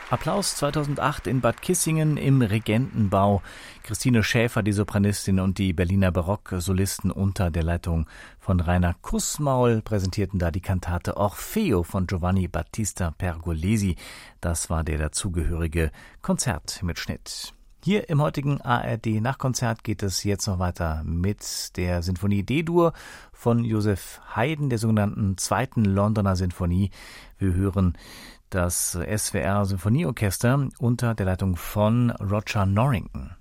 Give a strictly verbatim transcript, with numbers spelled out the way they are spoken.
Applaus zweitausendacht in Bad Kissingen im Regentenbau. Christine Schäfer, die Sopranistin, und die Berliner Barocksolisten unter der Leitung von Rainer Kussmaul präsentierten da die Kantate Orfeo von Giovanni Battista Pergolesi. Das war der dazugehörige Konzertmitschnitt. Hier im heutigen A R D-Nachkonzert geht es jetzt noch weiter mit der Sinfonie D-Dur von Joseph Haydn, der sogenannten zweiten Londoner Sinfonie. Wir hören das S W R-Sinfonieorchester unter der Leitung von Roger Norrington.